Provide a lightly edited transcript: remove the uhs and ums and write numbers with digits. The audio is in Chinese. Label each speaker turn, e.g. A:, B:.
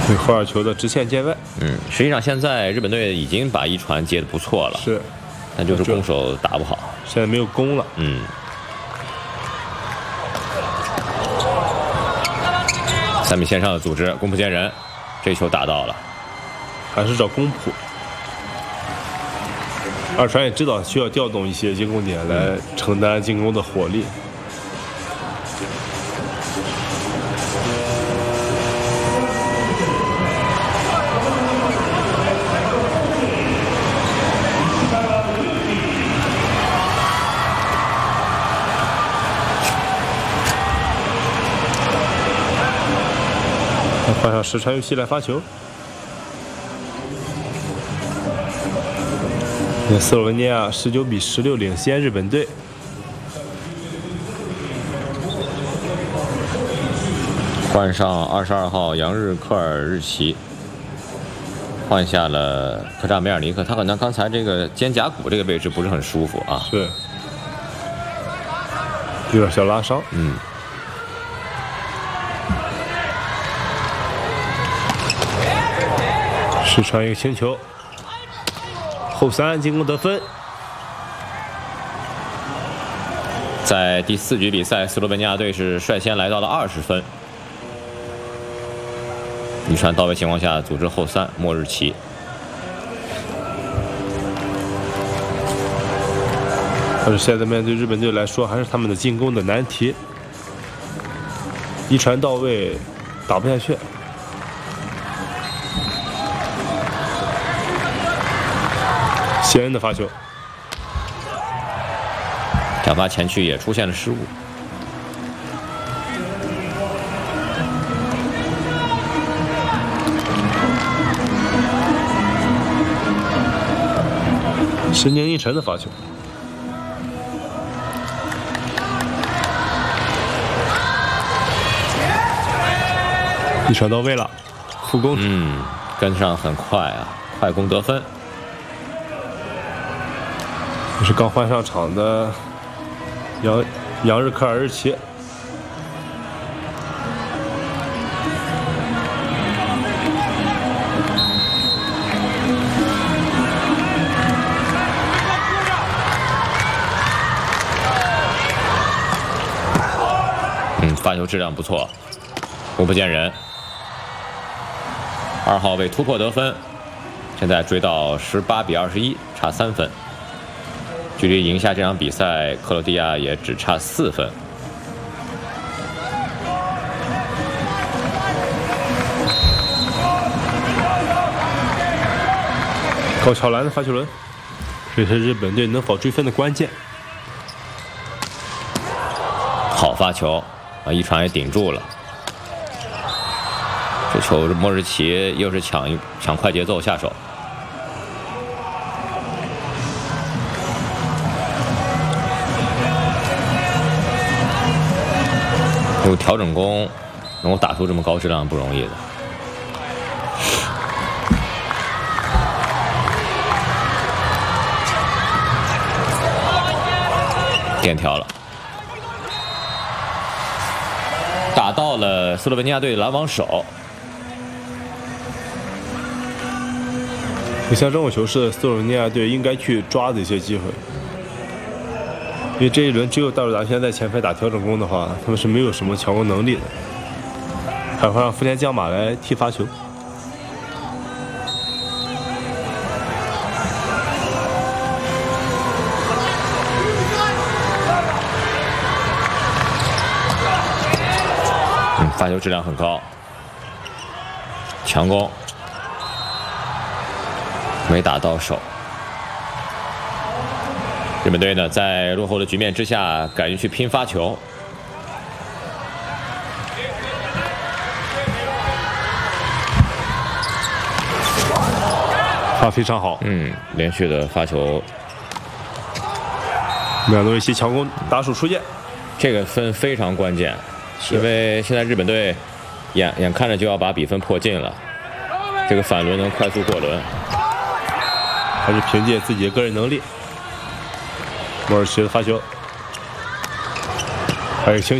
A: 对赫尔球的直线界外。
B: 实际上现在日本队已经把一传接的不错了，
A: 是，
B: 但就是攻守打不好。
A: 现在没有攻了。
B: 3米线上的组织，攻不见人，这球打到了，
A: 还是找攻普。二传也知道需要调动一些进攻点来承担进攻的火力。换上实传游戏来发球。斯洛文尼亚19比16领先日本队。
B: 换上22号杨日科尔日奇，换下了科扎梅尔尼克，他好像刚才这个肩胛骨这个位置不是很舒服啊，
A: 是，有点小拉伤。实传一个轻球，后3进攻得分。
B: 在第4局比赛，斯洛文尼亚队是率先来到了20分。一传到位情况下，组织后3，莫日奇。
A: 但是现在面对日本队来说，还是他们的进攻的难题。一传到位，打不下去。谢恩的发球，
B: 转发前区也出现了失误。
A: 石宁一晨的发球，一传到位了，副攻。
B: 跟上很快啊，快攻得分。
A: 这是刚换上场的杨日科尔日奇。
B: 发球质量不错，攻不见人。2号位突破得分，现在追到18比21，差3分。距离赢下这场比赛，克罗地亚也只差4分。
A: 高桥兰的发球轮，这是日本队能否追分的关键。
B: 好发球啊！一传也顶住了。这球莫日奇又是抢快节奏下手。有调整弓能够打出这么高质量不容易的。点条了，打到了斯洛文尼亚队拦网手。
A: 像这种球是斯洛文尼亚队应该去抓的一些机会。因为这一轮只有大陆达现在在前排打调整攻的话，他们是没有什么强攻能力的。还会让福田将马来踢发球。
B: 发球质量很高，强攻没打到手。日本队呢，在落后的局面之下，敢于去拼发球。
A: 发非常好，
B: 连续的发球，
A: 两队一起强攻打手出界，
B: 这个分非常关键，因为现在日本队眼看着就要把比分迫近了，这个反轮能快速过轮，
A: 还是凭借自己的个人能力。莫尔奇的发球，还有轻